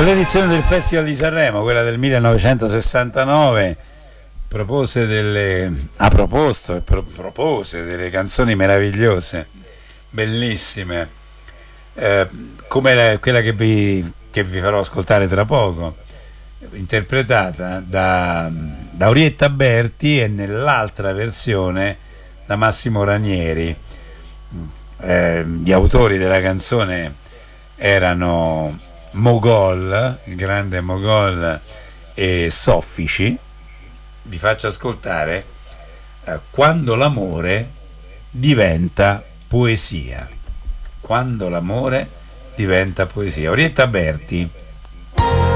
Quell'edizione del Festival di Sanremo, quella del 1969, propose delle canzoni meravigliose, bellissime, come quella che vi farò ascoltare tra poco, interpretata da Orietta Berti e nell'altra versione da Massimo Ranieri. Gli autori della canzone erano Mogol, il grande Mogol, e Soffici. Vi faccio ascoltare Quando l'amore diventa poesia. Quando l'amore diventa poesia. Orietta Berti